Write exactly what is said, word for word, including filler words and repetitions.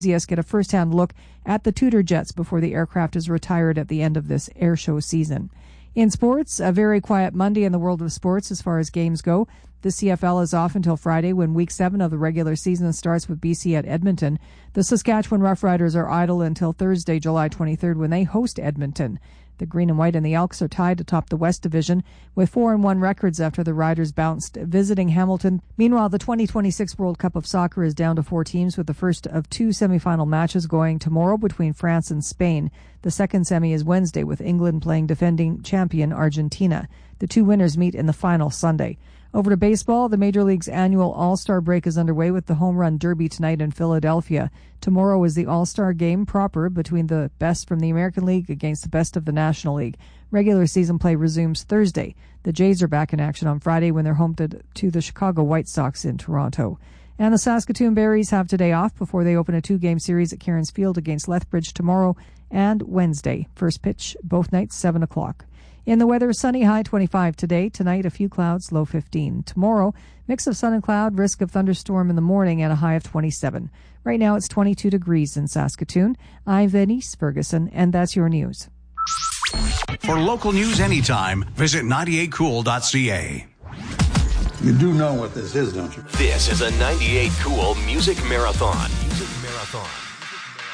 Get a first-hand look at the Tudor jets before the aircraft is retired at the end of this airshow season. In sports, a very quiet Monday in the world of sports as far as games go. The C F L is off until Friday when Week seven of the regular season starts with B C at Edmonton. The Saskatchewan Roughriders are idle until Thursday, July twenty-third, when they host Edmonton. The Green and White and the Elks are tied atop the West Division with four and one records after the Riders bounced visiting Hamilton. Meanwhile, the twenty twenty-six World Cup of Soccer is down to four teams, with the first of two semifinal matches going tomorrow between France and Spain. The second semi is Wednesday, with England playing defending champion Argentina. The two winners meet in the final Sunday. Over to baseball, the Major League's annual All-Star break is underway with the Home Run Derby tonight in Philadelphia. Tomorrow is the All-Star game proper between the best from the American League against the best of the National League. Regular season play resumes Thursday. The Jays are back in action on Friday when they're home to, to the Chicago White Sox in Toronto. And the Saskatoon Berries have today off before they open a two-game series at Cairns Field against Lethbridge tomorrow and Wednesday. First pitch both nights, seven o'clock. In the weather, sunny, high twenty-five today. Tonight, a few clouds, low fifteen. Tomorrow, mix of sun and cloud, risk of thunderstorm in the morning, and a high of twenty-seven. Right now, it's twenty-two degrees in Saskatoon. I'm Denise Ferguson, and that's your news. For local news anytime, visit ninety-eight cool dot c a. You do know what this is, don't you? This is a ninety-eight Cool Music Marathon. Music Marathon.